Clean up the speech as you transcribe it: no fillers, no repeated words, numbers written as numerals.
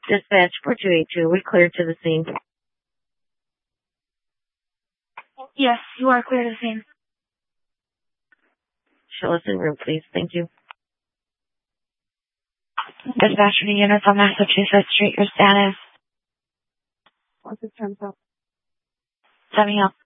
Dispatch 4282, we cleared to the scene. Yes, you are clear to the scene. Show us in room, please. Thank you. Dispatch to units on Massachusetts Street, your status. What's his terms up? Summing up.